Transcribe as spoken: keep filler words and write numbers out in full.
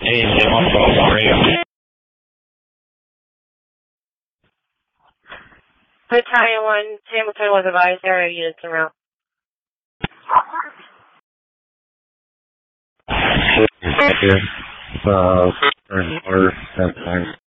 Battalion one, Hamilton was advised area units around. Uh, order, that time.